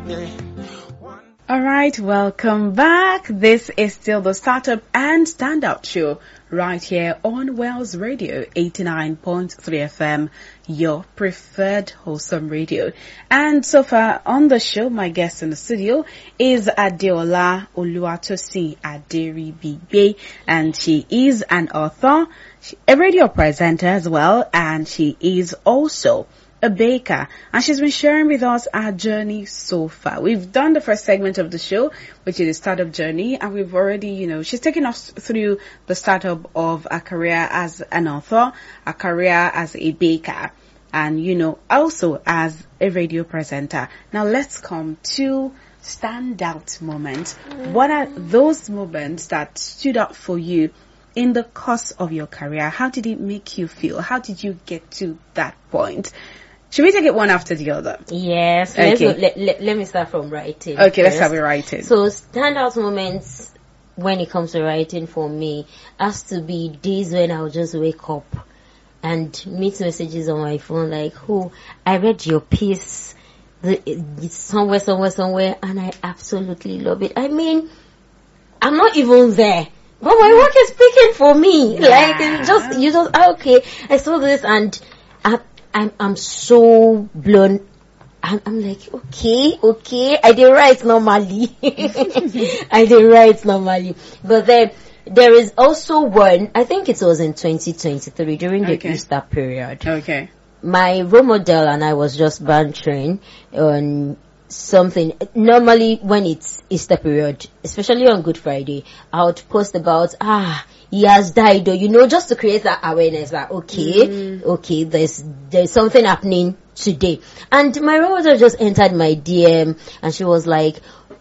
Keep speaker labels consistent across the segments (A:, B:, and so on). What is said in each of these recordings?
A: All right, welcome back. This is still the Startup and Standout Show right here on Wells Radio 89.3 FM, your preferred wholesome radio. And so far on the show, my guest in the studio is Adeola Oluwatosin Aderibigbe, and she is an author, a radio presenter as well, and she is also a baker, and she's been sharing with us our journey so far. We've done the first segment of the show, which is the startup journey, and we've already, she's taken us through the startup of a career as an author, a career as a baker, and, also as a radio presenter. Now let's come to standout moments. What are those moments that stood out for you in the course of your career? How did it make you feel? How did you get to that point? Should we take it one after the other?
B: Yes.
A: Okay.
B: Let me start from writing.
A: Okay, let's start with writing.
B: So standout moments when it comes to writing for me has to be days when I'll just wake up and meet messages on my phone like, I read your piece somewhere, and I absolutely love it. I mean, I'm not even there, but my work is speaking for me.
A: Yeah.
B: Like, okay, I saw this and I'm so blown. I'm like, okay, I did write normally. But then there is also one, I think it was in 2023 during the Easter period.
A: Okay.
B: My role model and I was just bantering on something. Normally when it's Easter period, especially on Good Friday, I would post about, he has died, or just to create that awareness that okay, there's something happening today. And my role model just entered my DM, and she was like,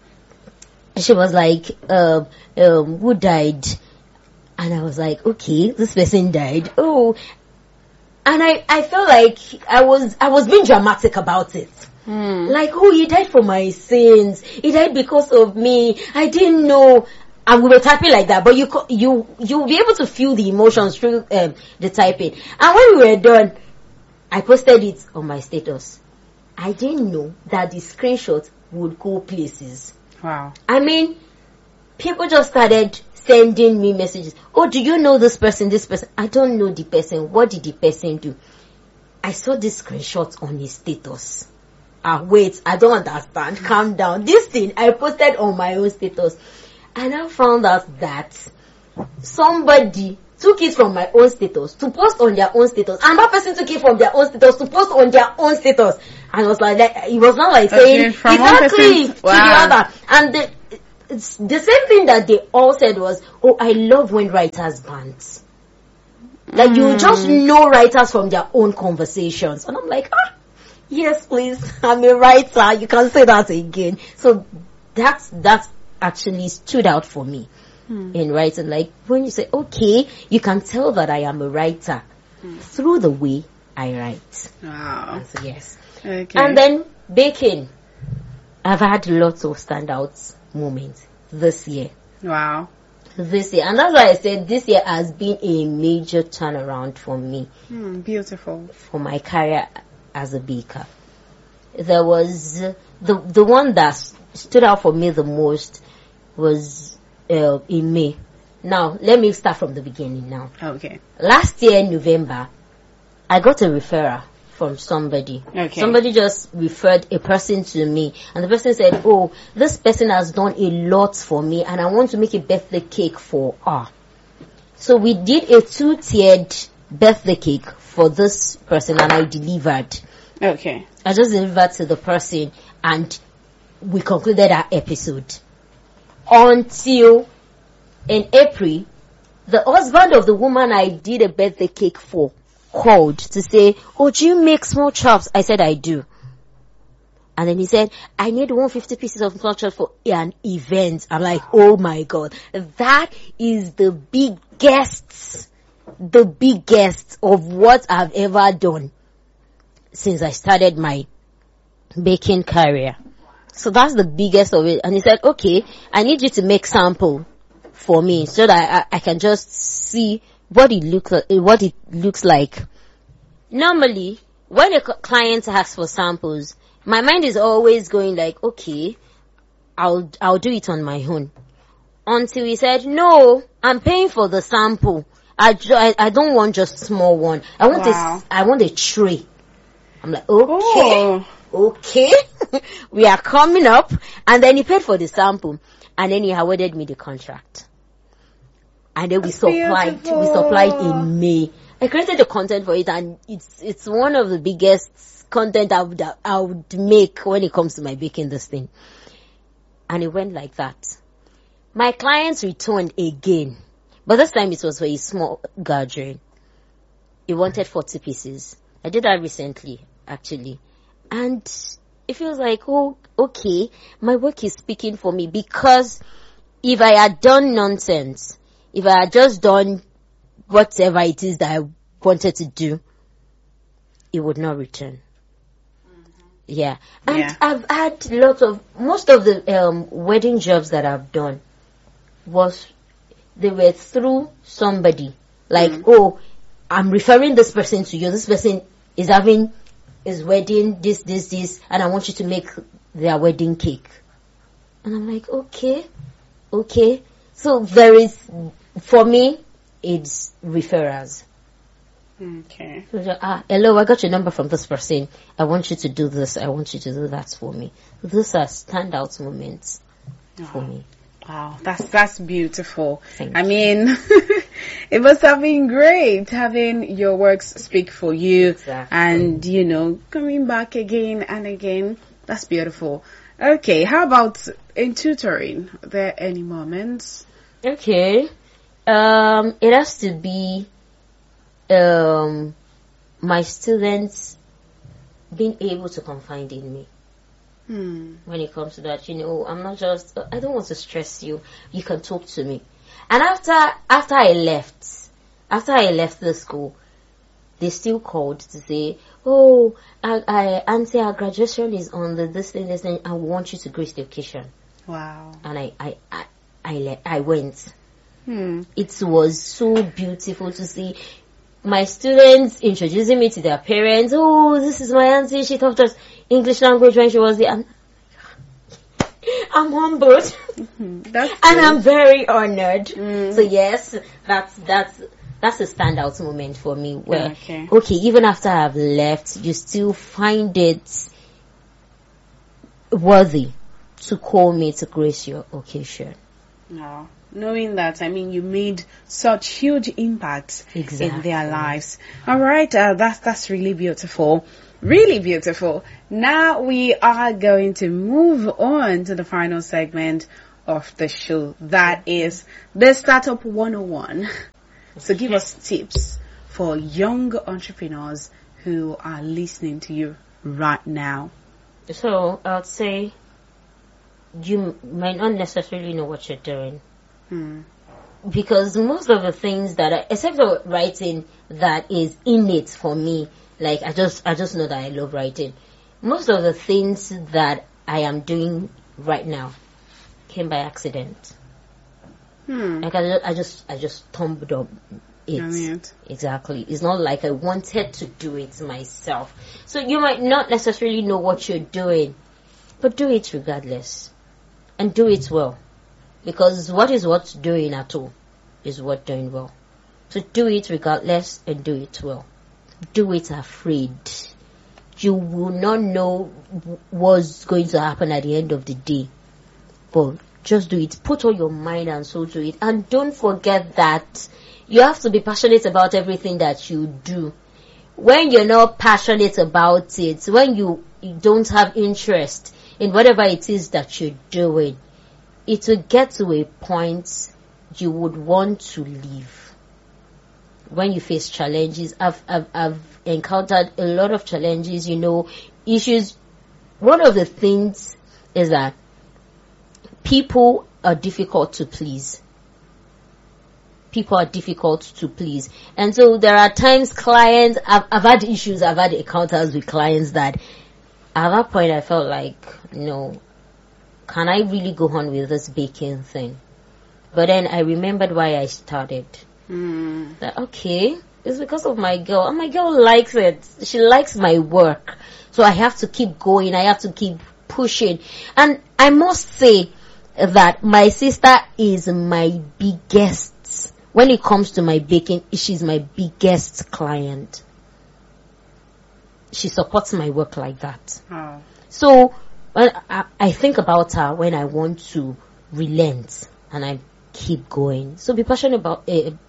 B: who died? And I was like, okay, this person died. Oh, and I felt like I was being dramatic about it. Like, he died for my sins. He died because of me. I didn't know. And we were typing like that, but you'll be able to feel the emotions through the typing. And when we were done, I posted it on my status. I didn't know that the screenshot would go places.
A: Wow.
B: I mean, people just started sending me messages. Oh, do you know this person? I don't know the person. What did the person do? I saw this screenshot on his status. Wait, I don't understand. Calm down. This thing I posted on my own status. And I found out that somebody took it from my own status to post on their own status. And that person took it from their own status to post on their own status. And it was like that. It was not like saying exactly to the other. And the same thing that they all said was, I love when writers bant. Like you just know writers from their own conversations. And I'm like, yes, please. I'm a writer. You can say that again. So that's actually stood out for me in writing. Like when you say, okay, you can tell that I am a writer through the way I write.
A: Wow.
B: So, yes.
A: Okay.
B: And then baking. I've had lots of standout moments this year.
A: Wow.
B: This year. And that's why I said this year has been a major turnaround for me.
A: Beautiful.
B: For my career as a baker. There was the one that stood out for me the most was in May. Now, let me start from the beginning now.
A: Okay.
B: Last year in November, I got a referral from somebody.
A: Okay.
B: Somebody just referred a person to me, and the person said, this person has done a lot for me, and I want to make a birthday cake for her. So we did a 2-tiered birthday cake for this person, and I delivered.
A: Okay.
B: I just delivered to the person, and we concluded our episode. Until in April, the husband of the woman I did a birthday cake for called to say, do you make small chops? I said, I do. And then he said, I need 150 pieces of small chops for an event. I'm like, oh my God, that is the biggest of what I've ever done since I started my baking career. So that's the biggest of it. And he said, okay, I need you to make sample for me so that I can just see what it looks like. Normally, when a client asks for samples, my mind is always going like, okay, I'll do it on my own. Until he said, no, I'm paying for the sample. I don't want just small one. I want a tray. I'm like, okay. We are coming up. And then he paid for the sample. And then he awarded me the contract. And then we supplied in May. I created the content for it, and it's one of the biggest content I would make when it comes to my baking this thing. And it went like that. My clients returned again, but this time it was for a small gathering. He wanted 40 pieces. I did that recently, actually. And it feels like, oh, okay, my work is speaking for me, because if I had done nonsense, if I had just done whatever it is that I wanted to do, it would not return. Yeah. And I've had most of the wedding jobs that I've done they were through somebody. Like, oh, I'm referring this person to you. This person is having his wedding, this, and I want you to make their wedding cake. And I'm like, okay. So for me, it's referrals.
A: Okay.
B: So, hello, I got your number from this person. I want you to do this. I want you to do that for me. Those are standout moments for me.
A: Wow, that's beautiful.
B: Thank
A: I mean, it must have been great having your works speak for you.
B: Exactly.
A: And, coming back again and again. That's beautiful. Okay, how about in tutoring? Are there any moments?
B: Okay. It has to be my students being able to confide in me. When it comes to that, I'm not just, I don't want to stress you. You can talk to me. And after I left the school, they still called to say, oh, Auntie, our graduation is on this thing, I want you to grace the occasion.
A: Wow.
B: And I went. It was so beautiful to see my students introducing me to their parents. Oh, this is my auntie. She taught us English language when she was there. I'm humbled. And I'm very honored. So yes, that's a standout moment for me. Where okay, even after I've left, you still find it worthy to call me to grace your occasion.
A: No. Knowing that, you made such huge impacts in their lives. All right, that's really beautiful. Really beautiful. Now we are going to move on to the final segment of the show. That is the Startup 101. So give us tips for young entrepreneurs who are listening to you right now.
B: So I'd say you might not necessarily know what you're doing. Because most of the things that except for writing that is innate for me, like I just know that I love writing. Most of the things that I am doing right now came by accident. Like I just stumbled up it. Exactly. It's not like I wanted to do it myself. So you might not necessarily know what you're doing, but do it regardless, and do it well. Because what is worth doing at all is worth doing well. So do it regardless and do it well. Do it afraid. You will not know what's going to happen at the end of the day. But just do it. Put all your mind and soul to it. And don't forget that you have to be passionate about everything that you do. When you're not passionate about it, when you don't have interest in whatever it is that you're doing, it will get to a point you would want to leave. When you face challenges, I've encountered a lot of challenges, issues. One of the things is that people are difficult to please. And so there are times clients, I've had issues, I've had encounters with clients that at that point I felt like, no, can I really go on with this baking thing? But then I remembered why I started. That, okay, it's because of my girl. And my girl likes it. She likes my work. So I have to keep going. I have to keep pushing. And I must say that my sister is my biggest, when it comes to my baking, she's my biggest client. She supports my work like that.
A: Oh.
B: So when I think about her when I want to relent and I keep going. So be passionate about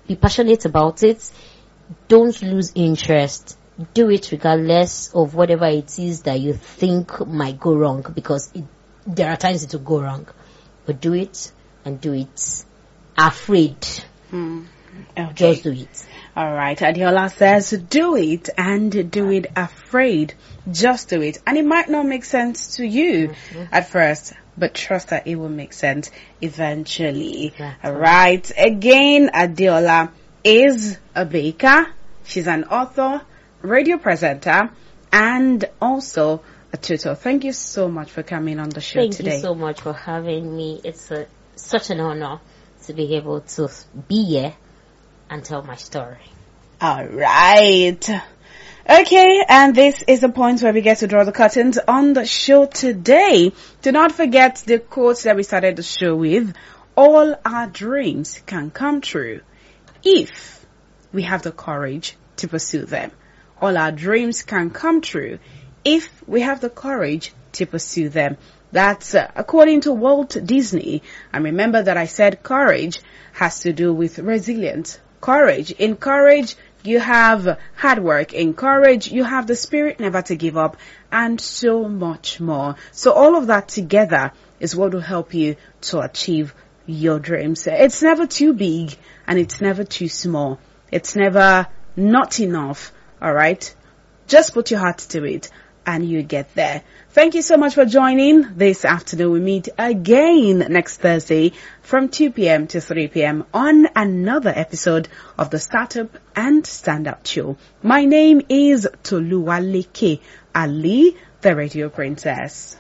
B: it. Don't lose interest. Do it regardless of whatever it is that you think might go wrong, because there are times it will go wrong. But do it, and do it afraid.
A: Okay.
B: Just do it.
A: All right. Adiola says, do it and do it afraid. Just do it. And it might not make sense to you at first, but trust that it will make sense eventually.
B: Exactly.
A: All right. Again, Adiola is a baker. She's an author, radio presenter, and also a tutor. Thank you so much for coming on the show today.
B: Thank you so much for having me. It's such an honor to be able to be here and tell my story.
A: All right. Okay, and this is the point where we get to draw the curtains on the show today. Do not forget the quotes that we started the show with. All our dreams can come true if we have the courage to pursue them. All our dreams can come true if we have the courage to pursue them. That's according to Walt Disney. And remember that I said courage has to do with resilience. Courage. In courage, you have hard work. In courage, you have the spirit never to give up, and so much more. So all of that together is what will help you to achieve your dreams. It's never too big and it's never too small. It's never not enough. All right. Just put your heart to it and you get there. Thank you so much for joining this afternoon. We meet again next Thursday from 2 p.m. to 3 p.m. on another episode of the Startup and Stand Out Show. My name is Toluwaleke Ali, the Radio Princess.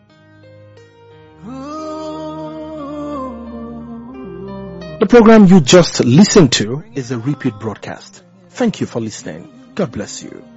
C: The program you just listened to is a repeat broadcast. Thank you for listening. God bless you.